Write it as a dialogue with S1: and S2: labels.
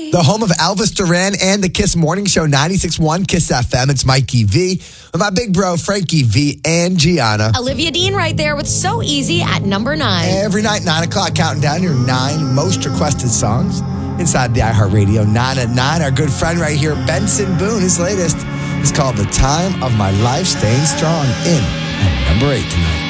S1: The home of Elvis Duran and the Kiss Morning Show, 96.1 Kiss FM. It's Mikey V with my big bro, Frankie V and Gianna.
S2: Olivia Dean right there with So Easy at number 9.
S1: Every night, 9 o'clock, counting down your 9 most requested songs inside the iHeartRadio 9 at 9. Our good friend right here, Benson Boone, his latest is called The Time of My Life, staying strong in at number 8 tonight.